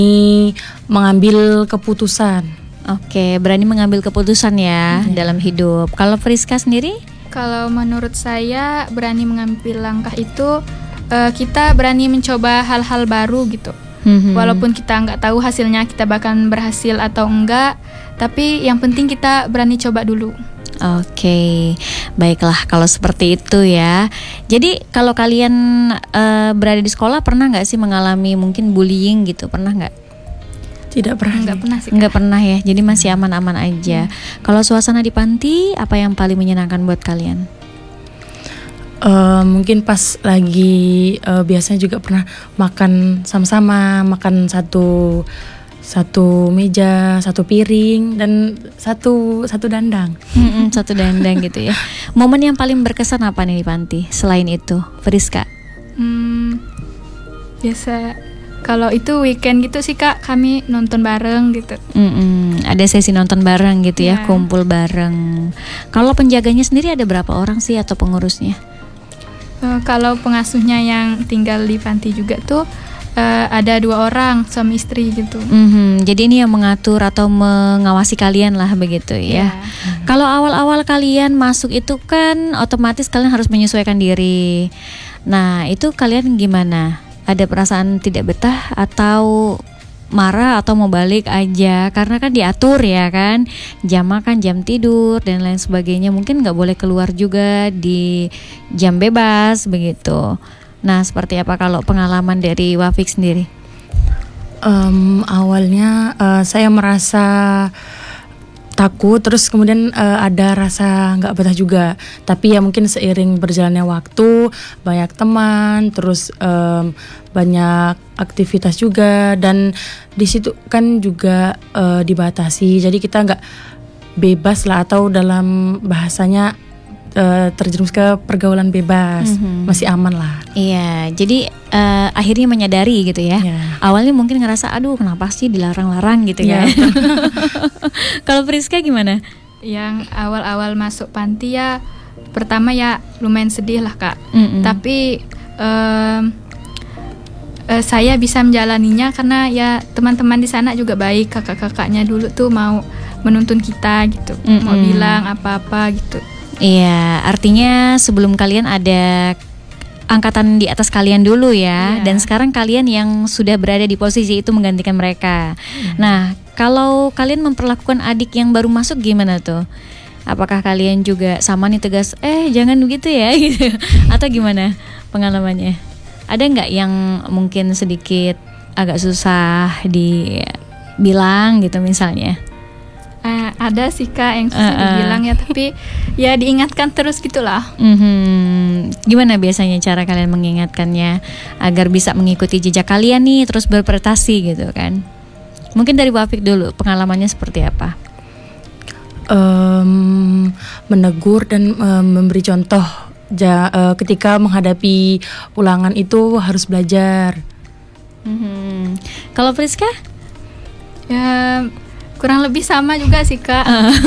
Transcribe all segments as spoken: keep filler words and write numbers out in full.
mengambil keputusan. Oke, berani mengambil keputusan ya hmm. dalam hidup. Kalau Friska sendiri? Kalau menurut saya berani mengambil langkah itu uh, kita berani mencoba hal-hal baru gitu. Hmm. Walaupun kita nggak tahu hasilnya kita bakal berhasil atau enggak, tapi yang penting kita berani coba dulu. Oke, baiklah kalau seperti itu ya. Jadi kalau kalian uh, berada di sekolah pernah nggak sih mengalami mungkin bullying gitu? Pernah nggak? Tidak pernah. Nggak pernah sih. Nggak pernah ya. Jadi masih aman-aman aja. Hmm. Kalau suasana di panti, apa yang paling menyenangkan buat kalian? Uh, mungkin pas lagi uh, biasanya juga pernah makan sama-sama, makan satu. satu meja, satu piring, dan satu satu dandang. Mm-mm, satu dandang gitu ya. Momen yang paling berkesan apa nih di panti? Selain itu, Friska? Hmm, biasa kalau itu weekend gitu sih Kak, kami nonton bareng gitu. Mm-mm, ada sesi nonton bareng gitu ya, ya, kumpul bareng. Kalau penjaganya sendiri ada berapa orang sih atau pengurusnya? Uh, kalau pengasuhnya yang tinggal di panti juga tuh Uh, ada dua orang suami istri gitu. Mm-hmm. Jadi ini yang mengatur atau mengawasi kalian lah begitu ya. Yeah. Kalau awal-awal kalian masuk itu kan otomatis kalian harus menyesuaikan diri. Nah itu kalian gimana? Ada perasaan tidak betah atau marah atau mau balik aja? Karena kan diatur ya kan, jam makan, jam tidur dan lain sebagainya. Mungkin nggak boleh keluar juga di jam bebas begitu. Nah, seperti apa kalau pengalaman dari Wafik sendiri? Um, awalnya uh, saya merasa takut, terus kemudian uh, ada rasa nggak betah juga. Tapi ya mungkin seiring berjalannya waktu, banyak teman, terus um, banyak aktivitas juga, dan di situ kan juga uh, dibatasi. Jadi kita nggak bebas lah, atau dalam bahasanya Uh, terjerumus ke pergaulan bebas, mm-hmm. masih aman lah. Iya, jadi uh, akhirnya menyadari gitu ya. Yeah. Awalnya mungkin ngerasa, aduh kenapa sih dilarang-larang gitu yeah. kan. Kalau Friska gimana? Yang awal-awal masuk panti ya, pertama ya lumayan sedih lah Kak. Mm-hmm. Tapi um, uh, saya bisa menjalaninya karena ya teman-teman di sana juga baik. Kakak-kakaknya dulu tuh mau menuntun kita gitu, mm-hmm. mau bilang apa-apa gitu. Iya, artinya sebelum kalian ada angkatan di atas kalian dulu ya, yeah. dan sekarang kalian yang sudah berada di posisi itu menggantikan mereka. Mm. Nah, kalau kalian memperlakukan adik yang baru masuk gimana tuh? Apakah kalian juga sama nih tegas, eh jangan begitu ya, gitu, atau gimana pengalamannya? Ada nggak yang mungkin sedikit agak susah dibilang gitu misalnya? Uh, ada sih Kak yang susah uh, uh. dibilang ya, tapi ya diingatkan terus gitulah. Mm-hmm. Gimana biasanya cara kalian mengingatkannya agar bisa mengikuti jejak kalian nih terus berprestasi gitu kan? Mungkin dari Wafik dulu, pengalamannya seperti apa? Um, menegur dan um, memberi contoh. Ja, uh, ketika menghadapi ulangan itu harus belajar. Mm-hmm. Kalau Friska? Ya kurang lebih sama juga sih Kak.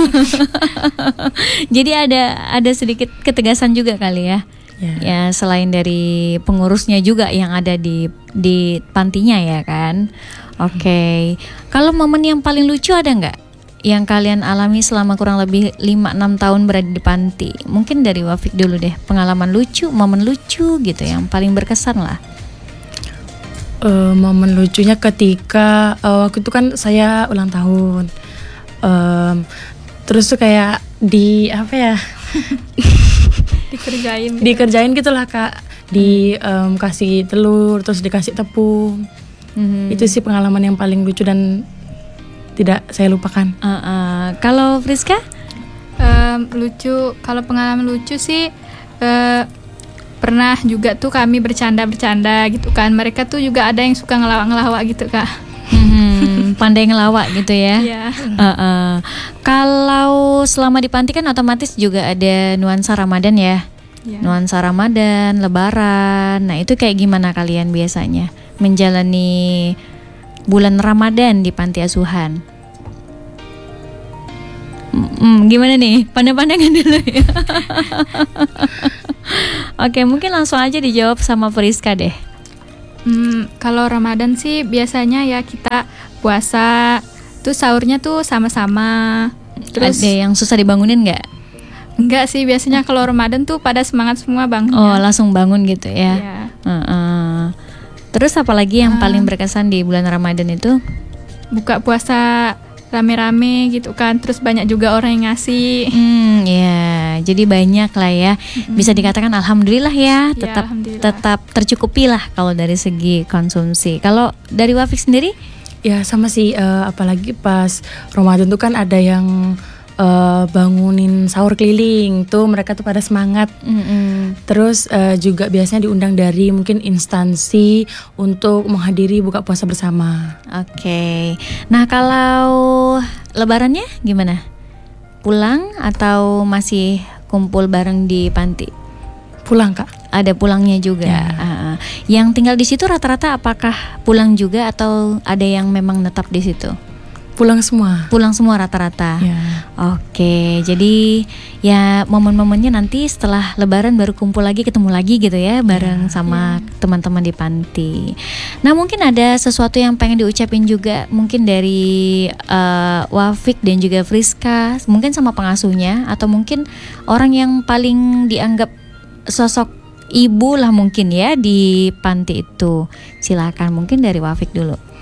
Jadi ada ada sedikit ketegasan juga kali ya. Yeah. Ya selain dari pengurusnya juga yang ada di di pantinya ya kan. Oke. Okay. Kalau momen yang paling lucu ada nggak yang kalian alami selama kurang lebih lima enam tahun berada di panti? Mungkin dari Wafik dulu deh. Pengalaman lucu, momen lucu gitu yang paling berkesan lah. Uh, momen lucunya ketika uh, waktu itu kan saya ulang tahun, um, terus tuh kayak di apa ya dikerjain gitu. dikerjain gitulah Kak, di um, kasih telur terus dikasih tepung. Mm-hmm. Itu sih pengalaman yang paling lucu dan tidak saya lupakan. Uh, uh, kalau Friska? Um, lucu, kalau pengalaman lucu sih. Uh, Pernah juga tuh kami bercanda-bercanda gitu kan. Mereka tuh juga ada yang suka ngelawak-ngelawak gitu Kak. Hmm, pandai ngelawak gitu ya. Yeah. uh, uh. Kalau selama di panti kan otomatis juga ada nuansa Ramadan ya. Yeah. Nuansa Ramadan, Lebaran. Nah itu kayak gimana kalian biasanya menjalani bulan Ramadan di panti asuhan? Hmm, gimana nih? Pandang-pandangan dulu ya. Oke, mungkin langsung aja dijawab sama Friska deh. Hmm, kalau Ramadan sih biasanya ya kita puasa tuh sahurnya tuh sama-sama. Terus ada yang susah dibangunin nggak? Enggak sih, biasanya kalau Ramadan tuh pada semangat semua bangunnya. Oh, langsung bangun gitu ya. Iya. Uh-uh. Terus apalagi yang uh, paling berkesan di bulan Ramadan itu? Buka puasa rame-rame gitu kan, terus banyak juga orang yang ngasih. Hmm, ya, jadi banyak lah ya. Mm-hmm. Bisa dikatakan alhamdulillah ya, tetap ya, alhamdulillah. tetap tercukupi lah kalau dari segi konsumsi. Kalau dari Wafik sendiri? Ya sama sih, uh, apalagi pas Ramadan tuh kan ada yang Uh, bangunin sahur keliling tuh, mereka tuh pada semangat. Mm-hmm. Terus uh, juga biasanya diundang dari mungkin instansi untuk menghadiri buka puasa bersama. Oke, okay. Nah kalau lebarannya gimana? Pulang atau masih kumpul bareng di panti? Pulang Kak. Ada pulangnya juga. Ya. Uh, yang tinggal di situ rata-rata apakah pulang juga atau ada yang memang netap di situ? Pulang semua. Pulang semua rata-rata. Ya. Oke, jadi ya momen-momennya nanti setelah Lebaran baru kumpul lagi, ketemu lagi gitu ya, bareng ya, sama ya. teman-teman di panti. Nah mungkin ada sesuatu yang pengen diucapin juga, mungkin dari uh, Wafik dan juga Friska, mungkin sama pengasuhnya, atau mungkin orang yang paling dianggap sosok ibu lah mungkin ya di panti itu. Silakan, mungkin dari Wafik dulu.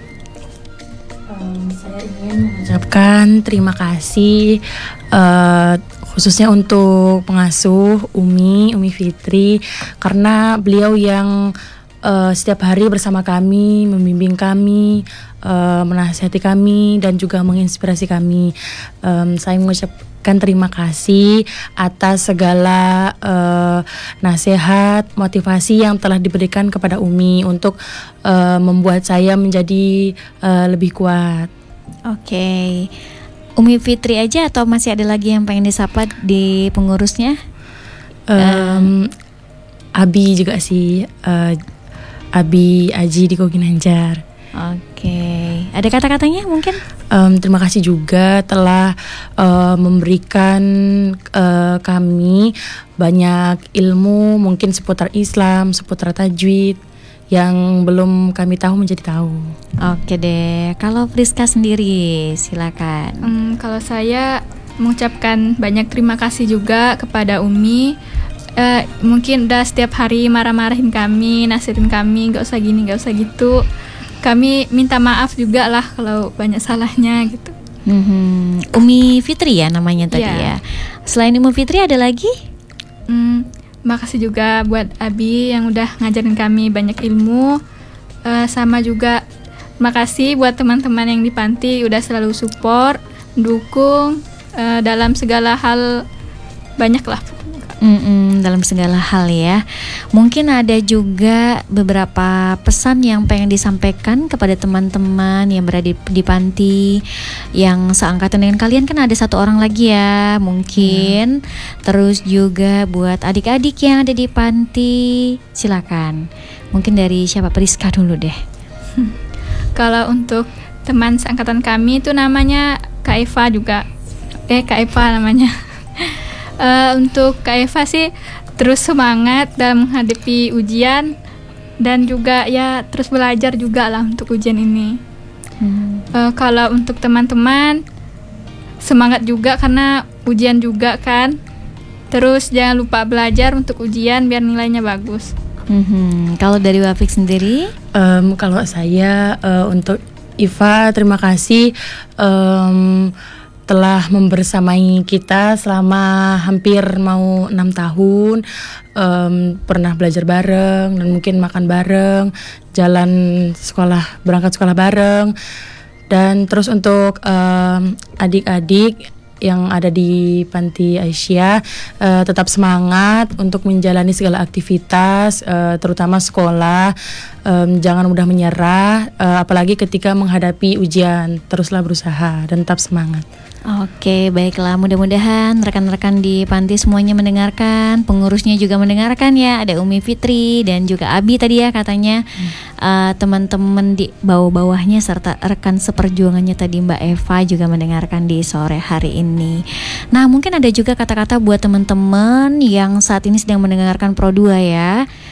Um, saya ingin mengucapkan terima kasih uh, khususnya untuk pengasuh Umi, Umi Fitri, karena beliau yang uh, setiap hari bersama kami, membimbing kami, uh, menasihati kami dan juga menginspirasi kami. Um, saya mengucapkan terima kasih atas segala uh, nasihat, motivasi yang telah diberikan kepada Umi untuk uh, membuat saya menjadi uh, lebih kuat. Oke, okay. Umi Fitri aja atau masih ada lagi yang pengen disapa di pengurusnya? Um, uh. Abi juga sih, uh, Abi Aji di Koginanjar. Oke, okay. Ada kata-katanya mungkin? Um, terima kasih juga telah uh, memberikan uh, kami banyak ilmu mungkin seputar Islam, seputar tajwid yang belum kami tahu menjadi tahu. Oke deh, kalau Friska sendiri silakan. Hmm, kalau saya mengucapkan banyak terima kasih juga kepada Umi. Uh, mungkin udah setiap hari marah-marahin kami, nasihatin kami, nggak usah gini, nggak usah gitu. Kami minta maaf juga lah kalau banyak salahnya gitu. Mm-hmm. Umi Fitri ya namanya tadi yeah. ya. Selain Umi Fitri ada lagi? Hmm, makasih juga buat Abi yang udah ngajarin kami banyak ilmu. Uh, sama juga makasih buat teman-teman yang di panti udah selalu support, mendukung uh, dalam segala hal, banyak lah. Mm-mm, dalam segala hal ya. Mungkin ada juga beberapa pesan yang pengen disampaikan kepada teman-teman yang berada di, di panti yang seangkatan dengan kalian. Kan ada satu orang lagi ya mungkin. hmm. Terus juga buat adik-adik yang ada di panti, silakan. Mungkin dari siapa? Priska dulu deh. Kalau untuk teman seangkatan kami itu namanya Kak Eva juga. Eh Kak Eva namanya. Uh, untuk Kak Eva sih terus semangat dalam menghadapi ujian dan juga ya terus belajar juga lah untuk ujian ini. Hmm. Uh, kalau untuk teman-teman semangat juga karena ujian juga kan. Terus jangan lupa belajar untuk ujian biar nilainya bagus. Hmm. Kalau dari Wafik sendiri? Um, kalau saya uh, untuk Iva terima kasih. Um, telah membersamai kita selama hampir mau enam tahun, um, pernah belajar bareng dan mungkin makan bareng, jalan sekolah, berangkat sekolah bareng. Dan terus untuk um, adik-adik yang ada di Panti Aisyah, uh, tetap semangat untuk menjalani segala aktivitas, uh, terutama sekolah. Um, jangan mudah menyerah, uh, apalagi ketika menghadapi ujian. Teruslah berusaha dan tetap semangat. Oke, baiklah. Mudah-mudahan rekan-rekan di panti semuanya mendengarkan, pengurusnya juga mendengarkan ya. Ada Umi Fitri dan juga Abi tadi ya katanya. Hmm. Uh, teman-teman di bawah-bawahnya serta rekan seperjuangannya tadi Mbak Eva juga mendengarkan di sore hari ini. Nah, mungkin ada juga kata-kata buat teman-teman yang saat ini sedang mendengarkan Pro dua ya.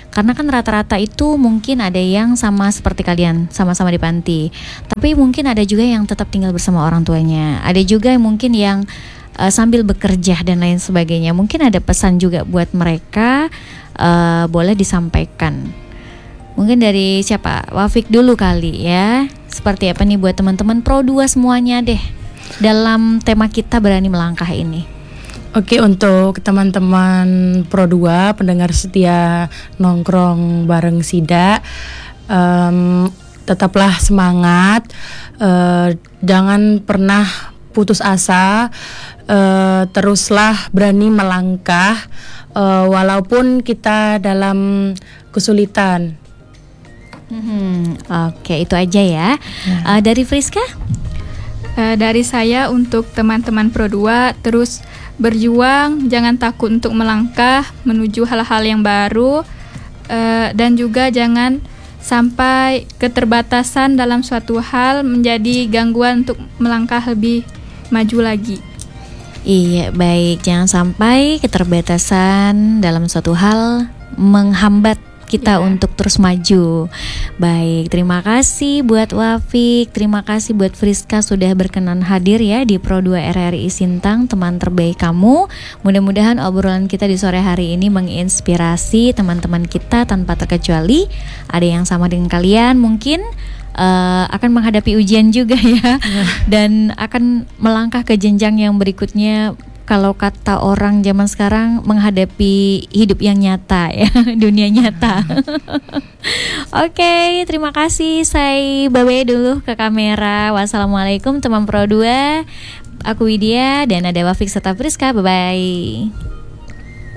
Karena kan rata-rata itu mungkin ada yang sama seperti kalian, sama-sama di panti. Tapi mungkin ada juga yang tetap tinggal bersama orang tuanya. Ada juga yang mungkin yang uh, sambil bekerja dan lain sebagainya. Mungkin ada pesan juga buat mereka, uh, boleh disampaikan. Mungkin dari siapa? Wafik dulu kali ya. Seperti apa nih buat teman-teman Pro dua semuanya deh, dalam tema kita berani melangkah ini. Oke, untuk teman-teman Pro dua, pendengar setia nongkrong bareng Sida, um, tetaplah semangat, uh, jangan pernah putus asa, uh, teruslah berani melangkah, uh, walaupun kita dalam kesulitan. Hmm, Oke, itu aja ya. ya. Uh, dari Friska? Uh, dari saya untuk teman-teman Pro dua, terus berjuang, jangan takut untuk melangkah menuju hal-hal yang baru, uh, dan juga jangan sampai keterbatasan dalam suatu hal menjadi gangguan untuk melangkah lebih maju lagi. Iya, baik, jangan sampai keterbatasan dalam suatu hal menghambat kita yeah. untuk terus maju. Baik, terima kasih buat Wafik, terima kasih buat Friska sudah berkenan hadir ya di Pro dua R R I Sintang, teman terbaik kamu. Mudah-mudahan obrolan kita di sore hari ini menginspirasi teman-teman kita tanpa terkecuali. Ada yang sama dengan kalian mungkin uh, akan menghadapi ujian juga ya, yeah. dan akan melangkah ke jenjang yang berikutnya. Kalau kata orang zaman sekarang, menghadapi hidup yang nyata ya, dunia nyata. Oke, okay, terima kasih. Saya babe dulu ke kamera. Wassalamualaikum teman Pro dua. Aku Widya dan ada Wafik serta Friska. Bye bye.